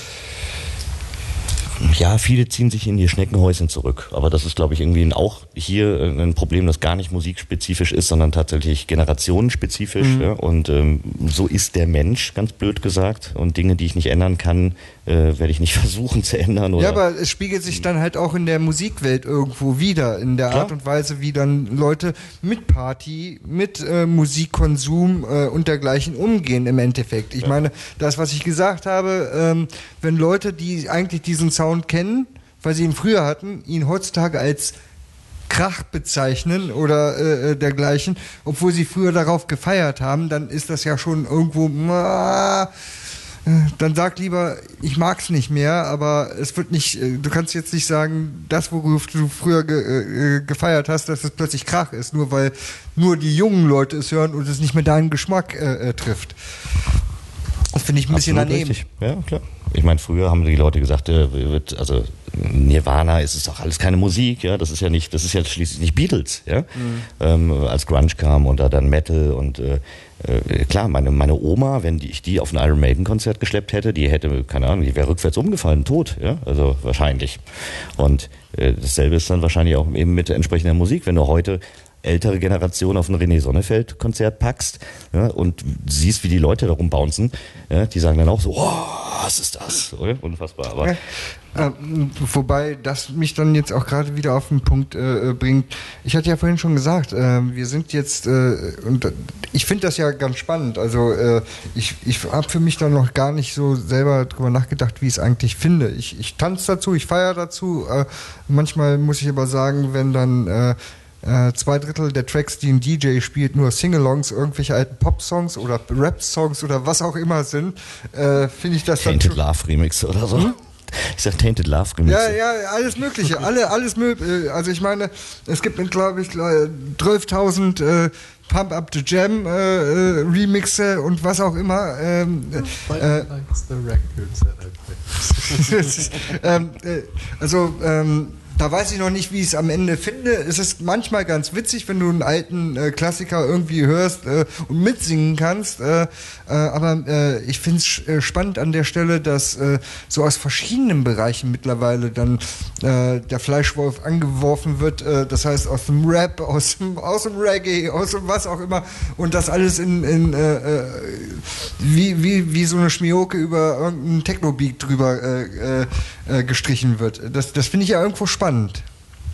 Ja, viele ziehen sich in ihr Schneckenhäuschen zurück. Aber das ist, glaube ich, irgendwie auch hier ein Problem, das gar nicht musikspezifisch ist, sondern tatsächlich generationenspezifisch. Mhm. Ja? Und ähm, so ist der Mensch, ganz blöd gesagt. Und Dinge, die ich nicht ändern kann, äh, werde ich nicht versuchen zu ändern. Oder? Ja, aber es spiegelt sich dann halt auch in der Musikwelt irgendwo wieder, in der Klar. Art und Weise, wie dann Leute mit Party, mit äh, Musikkonsum äh, und dergleichen umgehen im Endeffekt. Ich ja. meine, das, was ich gesagt habe, ähm, wenn Leute, die eigentlich diesen Sound kennen, weil sie ihn früher hatten, ihn heutzutage als Krach bezeichnen oder äh, dergleichen, obwohl sie früher darauf gefeiert haben, dann ist das ja schon irgendwo, äh, dann sag lieber, ich mag's nicht mehr, aber es wird nicht, äh, du kannst jetzt nicht sagen, das, worauf du früher ge, äh, gefeiert hast, dass es plötzlich Krach ist, nur weil nur die jungen Leute es hören und es nicht mehr deinen Geschmack äh, äh, trifft. Das finde ich ein bisschen Absolut daneben. Richtig. Ja, klar. Ich meine, früher haben die Leute gesagt, äh, wird, also Nirvana ist es doch alles keine Musik, ja, das ist ja nicht, das ist ja schließlich nicht Beatles, ja, mhm. ähm, als Grunge kam und da dann Metal und äh, äh, klar, meine meine Oma, wenn die, ich die auf ein Iron Maiden Konzert geschleppt hätte, die hätte, keine Ahnung, die wäre rückwärts umgefallen, tot, ja, also wahrscheinlich. Und äh, dasselbe ist dann wahrscheinlich auch eben mit entsprechender Musik, wenn du heute ältere Generation auf ein René Sonnefeld-Konzert packst, ja, und siehst, wie die Leute da rumbouncen, ja, die sagen dann auch so, oh, was ist das? Oder? Unfassbar. Aber ja, äh, wobei das mich dann jetzt auch gerade wieder auf den Punkt äh, bringt. Ich hatte ja vorhin schon gesagt, äh, wir sind jetzt, äh, und ich finde das ja ganz spannend. Also äh, ich, ich habe für mich dann noch gar nicht so selber drüber nachgedacht, wie ich es eigentlich finde. Ich, ich tanze dazu, ich feiere dazu. Äh, manchmal muss ich aber sagen, wenn dann äh, Äh, zwei Drittel der Tracks, die ein D J spielt, nur Singalongs, irgendwelche alten Pop-Songs oder Rap-Songs oder was auch immer sind, äh, finde ich das dann Tainted Love Remix oder so. Hm? Ich sag Tainted Love Remixe. Ja, ja, alles Mögliche, alle, alles mögliche. Also ich meine, es gibt, glaube ich, zwölftausend äh, Pump Up the Jam äh, äh, Remixe und was auch immer. Ähm, äh, ähm, äh, also ähm, da weiß ich noch nicht, wie ich es am Ende finde. Es ist manchmal ganz witzig, wenn du einen alten äh, Klassiker irgendwie hörst äh, und mitsingen kannst. Äh, äh, aber äh, ich finde es äh, spannend an der Stelle, dass äh, so aus verschiedenen Bereichen mittlerweile dann äh, der Fleischwolf angeworfen wird. Äh, das heißt aus dem Rap, aus dem, aus dem Reggae, aus dem was auch immer. Und das alles in, in äh, äh, wie, wie, wie so eine Schmioke über irgendeinen Techno-Beat drüber äh, äh, gestrichen wird. Das, das finde ich ja irgendwo spannend. Spannend.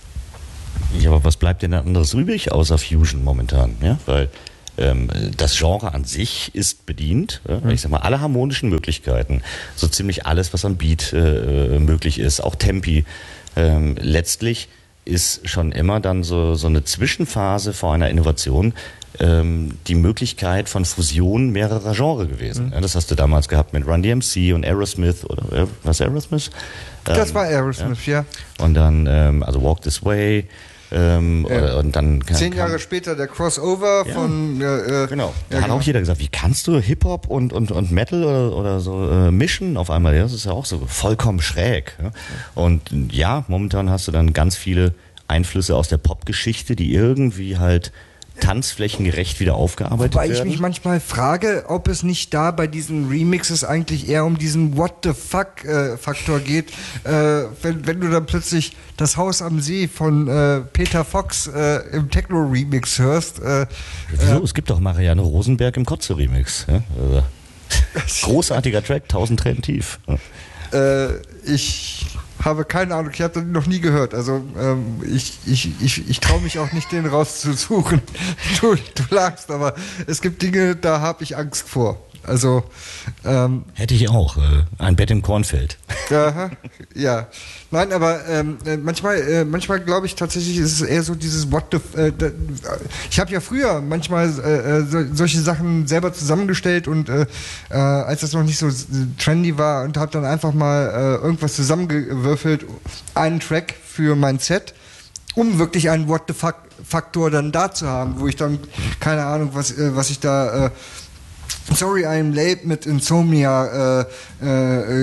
Ja, aber was bleibt denn anderes übrig außer Fusion momentan? Ja? Weil ähm, das Genre an sich ist bedient. Ja? Ich sag mal, alle harmonischen Möglichkeiten, so ziemlich alles, was am Beat äh, möglich ist, auch Tempi. Ähm, letztlich ist schon immer dann so, so eine Zwischenphase vor einer Innovation ähm, die Möglichkeit von Fusion mehrerer Genres gewesen. Mhm. Ja, das hast du damals gehabt mit Run D M C und Aerosmith oder was Aerosmith? Das war Aerosmith, ja. ja. Und dann, ähm, also Walk This Way. Ähm, ja. Und dann Zehn Jahre kam, später der Crossover ja, von. Äh, genau. Da ja, hat genau. auch jeder gesagt, wie kannst du Hip-Hop und, und, und Metal oder, oder so äh, mischen auf einmal? Ja, das ist ja auch so vollkommen schräg. Ja? Und ja, momentan hast du dann ganz viele Einflüsse aus der Popgeschichte, die irgendwie halt tanzflächengerecht wieder aufgearbeitet Wobei werden. Weil ich mich manchmal frage, ob es nicht da bei diesen Remixes eigentlich eher um diesen What the fuck äh, Faktor geht, äh, wenn, wenn du dann plötzlich das Haus am See von äh, Peter Fox äh, im Techno-Remix hörst. Äh, Wieso? Äh, es gibt doch Marianne Rosenberg im Kotze-Remix. Ja? Also, großartiger Track, tausend Tränen tief. Ja. Äh, ich habe keine Ahnung, ich habe den noch nie gehört. Also ähm, ich, ich, ich, ich traue mich auch nicht, den rauszusuchen. Du, du lagst, aber es gibt Dinge, da habe ich Angst vor. Also ähm, hätte ich auch äh, ein Bett im Kornfeld. Aha, ja, nein, aber ähm, manchmal, äh, manchmal glaube ich tatsächlich, ist es eher so dieses What the. Äh, da, ich habe ja früher manchmal äh, so, solche Sachen selber zusammengestellt und äh, äh, als das noch nicht so trendy war und habe dann einfach mal äh, irgendwas zusammengewürfelt, einen Track für mein Set, um wirklich einen What the fuck Faktor dann da zu haben, wo ich dann keine Ahnung, was äh, was ich da äh, Sorry, I'm late mit Insomnia äh, äh,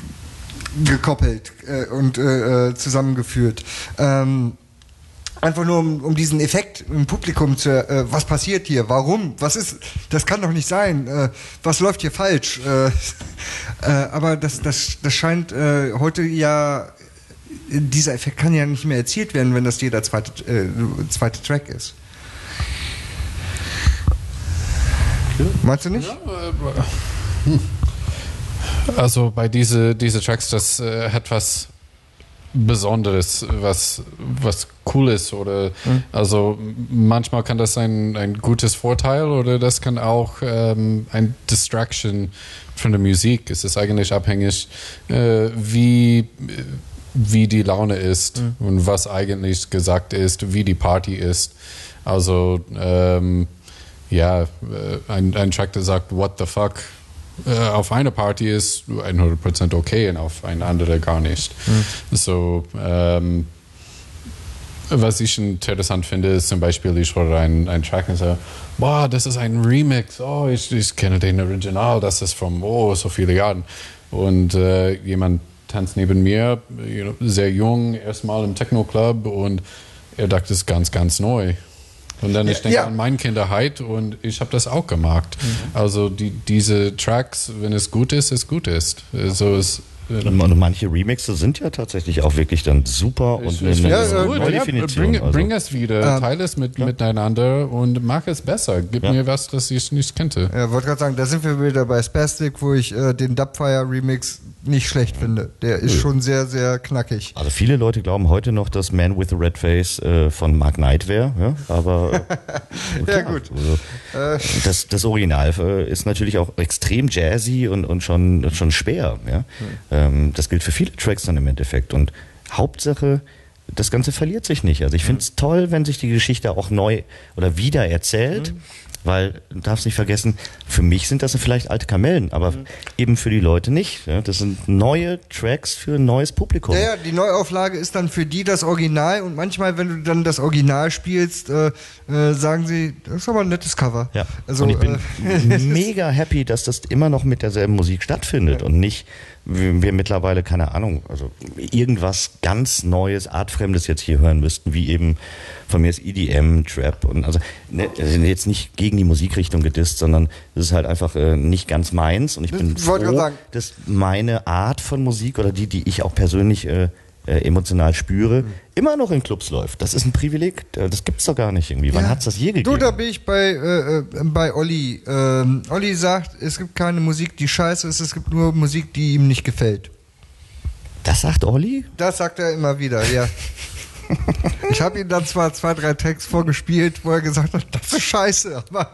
gekoppelt äh, und äh, zusammengeführt. Ähm, einfach nur um, um diesen Effekt im Publikum zu, äh, was passiert hier, warum, was ist, das kann doch nicht sein, äh, was läuft hier falsch. Äh, äh, aber das, das, das scheint äh, heute ja, dieser Effekt kann ja nicht mehr erzielt werden, wenn das jeder zweite, äh, zweite Track ist. Meinst du nicht? Ja, also bei diese, diese Tracks, das äh, hat was Besonderes, was, was cool ist oder mhm. also manchmal kann das ein, ein gutes Vorteil oder das kann auch ähm, ein Distraction von der Musik. Es ist eigentlich abhängig, äh, wie, wie die Laune ist mhm. und was eigentlich gesagt ist, wie die Party ist. Also ähm, ja, ein, ein Track, der sagt, what the fuck, äh, auf einer Party ist hundert Prozent okay und auf eine andere gar nicht. Mhm. So, ähm, was ich interessant finde, ist zum Beispiel, ich höre einen, einen Track und sage, boah, das ist ein Remix, oh, ich, ich kenne den Original, das ist von, oh, so viele Jahren. Und äh, jemand tanzt neben mir, sehr jung, erstmal im Techno-Club und er dachte, das ist ganz, ganz neu. Und dann, ich denke ja. an meine Kinderheit und ich habe das auch gemacht. Mhm. Also die, diese Tracks, wenn es gut ist, es gut ist. So ist und manche Remixe sind ja tatsächlich auch wirklich dann super und ich, eine, ich eine ja, neue ja, Definition. Bring, also. bring es wieder, ähm, teile es mit, ja. miteinander und mach es besser. Gib ja. mir was, das ich nicht kannte. Ja, wollte gerade sagen, da sind wir wieder bei Spastic, wo ich äh, den Dubfire Remix nicht schlecht finde. Der ist ja. schon sehr, sehr knackig. Also viele Leute glauben heute noch, dass Man with a Red Face äh, von Mark Knight wäre, ja? aber äh, ja gut. Also, äh. das, das Original äh, ist natürlich auch extrem jazzy und, und schon, schon schwer. Ja? Hm. Das gilt für viele Tracks dann im Endeffekt. Und Hauptsache, das Ganze verliert sich nicht. Also ich finde es toll, wenn sich die Geschichte auch neu oder wieder erzählt. Mhm. Weil, du darfst nicht vergessen, für mich sind das vielleicht alte Kamellen, aber mhm. eben für die Leute nicht. Ja? Das sind neue Tracks für ein neues Publikum. Ja, ja, die Neuauflage ist dann für die das Original und manchmal, wenn du dann das Original spielst, äh, äh, sagen sie, das ist aber ein nettes Cover. Ja. Also, und ich bin äh, mega happy, dass das immer noch mit derselben Musik stattfindet ja. und nicht wir, wir mittlerweile, keine Ahnung, also irgendwas ganz Neues, Artfremdes jetzt hier hören müssten, wie eben von mir ist E D M, Trap und also, ne, also jetzt nicht gegen die Musikrichtung gedisst, sondern es ist halt einfach äh, nicht ganz meins und ich bin ich froh, sagen. dass meine Art von Musik oder die, die ich auch persönlich äh, äh, emotional spüre, mhm. immer noch in Clubs läuft. Das ist ein Privileg, das gibt's doch gar nicht irgendwie. Wann ja. hat's das je gegeben? Du, da bin ich bei, äh, bei Olli. Ähm, Olli sagt, es gibt keine Musik, die scheiße ist, es gibt nur Musik, die ihm nicht gefällt. Das sagt Olli? Das sagt er immer wieder, ja. Ich habe ihm dann zwar zwei, drei Tracks vorgespielt, wo er gesagt hat, das ist scheiße, aber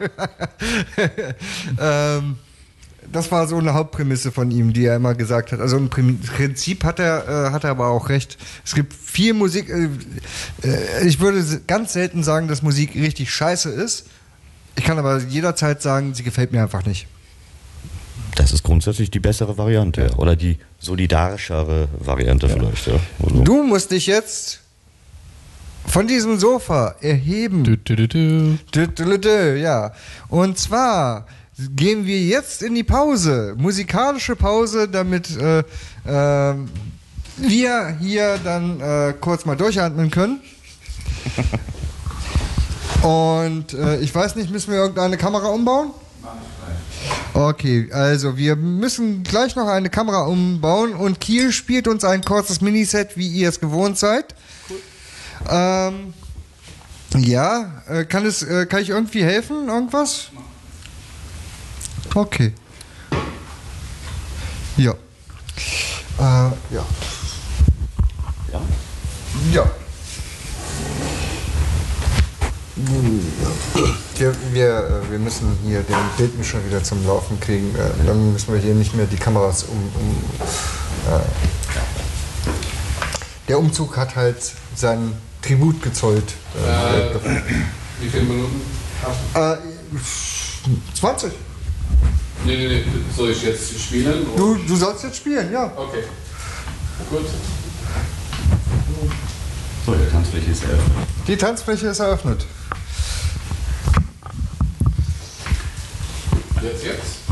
ähm, das war so eine Hauptprämisse von ihm, die er immer gesagt hat. Also im Prinzip hat er, äh, hat er aber auch recht. Es gibt viel Musik, äh, äh, ich würde ganz selten sagen, dass Musik richtig scheiße ist. Ich kann aber jederzeit sagen, sie gefällt mir einfach nicht. Das ist grundsätzlich die bessere Variante ja. oder die solidarischere Variante ja. vielleicht. Ja. Also. Du musst dich jetzt von diesem Sofa erheben. Du, du, du, du. Du, du, du, du, ja. Und zwar gehen wir jetzt in die Pause, musikalische Pause, damit äh, äh, wir hier dann äh, kurz mal durchatmen können. Und äh, ich weiß nicht, müssen wir irgendeine Kamera umbauen? Okay, also wir müssen gleich noch eine Kamera umbauen und Kiel spielt uns ein kurzes Miniset, wie ihr es gewohnt seid. Cool. Ähm, ja, äh, kann es, äh, kann ich irgendwie helfen? Irgendwas? Okay. Ja. Äh, ja. Ja? Ja. Wir, wir, wir müssen hier den Bildmischer wieder zum Laufen kriegen. Dann müssen wir hier nicht mehr die Kameras um. um äh. Der Umzug hat halt sein Tribut gezollt. Äh, wie viele Minuten? Äh, zwanzig. Nee, nee, nee. Soll ich jetzt spielen? Du, du sollst jetzt spielen, ja. Okay. Gut. So, die Tanzfläche ist eröffnet. Die Tanzfläche ist eröffnet. Jetzt, jetzt?